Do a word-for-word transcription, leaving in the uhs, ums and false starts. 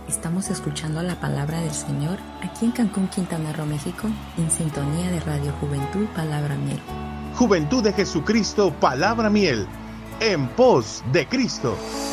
Estamos escuchando la palabra del Señor aquí en Cancún, Quintana Roo, México, en sintonía de Radio Juventud Palabra Miel. Juventud de Jesucristo, Palabra Miel, en pos de Cristo.